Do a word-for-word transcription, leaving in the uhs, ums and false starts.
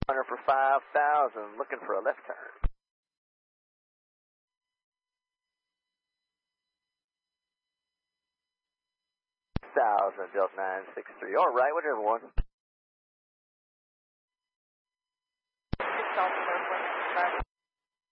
Runner for five thousand, looking for a left turn. Thousand, Delta nine six three. All right, whatever one.